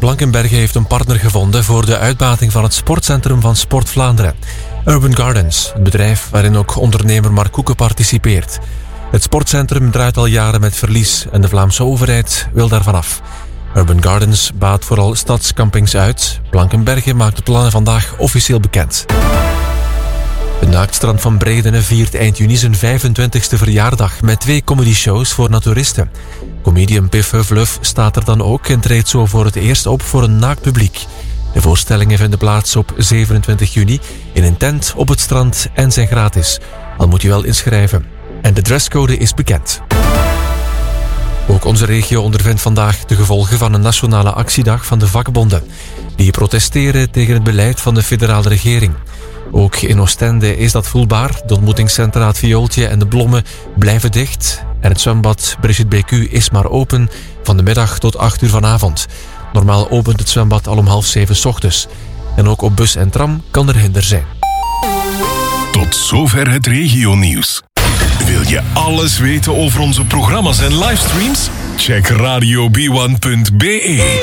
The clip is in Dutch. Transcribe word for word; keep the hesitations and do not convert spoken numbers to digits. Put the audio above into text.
Blankenberge heeft een partner gevonden voor de uitbating van het sportcentrum van Sport Vlaanderen. Urban Gardens, het bedrijf waarin ook ondernemer Mark Koeken participeert. Het sportcentrum draait al jaren met verlies en de Vlaamse overheid wil daarvan af. Urban Gardens baat vooral stadscampings uit. Blankenberge maakt de plannen vandaag officieel bekend. De Naaktstrand van Bredene viert eind juni zijn vijfentwintigste verjaardag met twee comedyshows voor naturisten. Comedian Piff Huffleff staat er dan ook en treedt zo voor het eerst op voor een naakt publiek. De voorstellingen vinden plaats op zevenentwintig juni in een tent op het strand en zijn gratis. Al moet je wel inschrijven. En de dresscode is bekend. Ook onze regio ondervindt vandaag de gevolgen van een nationale actiedag van de vakbonden. Die protesteren tegen het beleid van de federale regering. Ook in Oostende is dat voelbaar. De ontmoetingscentra Het Viooltje en de Blommen blijven dicht. En het zwembad Brigitte B Q is maar open van de middag tot acht uur vanavond. Normaal opent het zwembad al om half zeven 's ochtends. En ook op bus en tram kan er hinder zijn. Tot zover het regionieuws. Wil je alles weten over onze programma's en livestreams? Check radio b one punt b e.